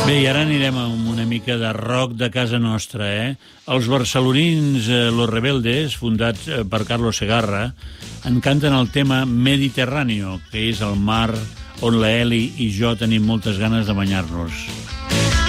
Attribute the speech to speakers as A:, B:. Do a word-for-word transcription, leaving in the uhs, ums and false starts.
A: Bé, i ara anirem amb una mica de rock de casa nostra, eh? Els barcelonins eh, Los Rebeldes, fundats eh, per Carlos Segarra, en canten el tema Mediterráneo, que és el mar on la Eli i jo tenim moltes ganes de banyar-nos.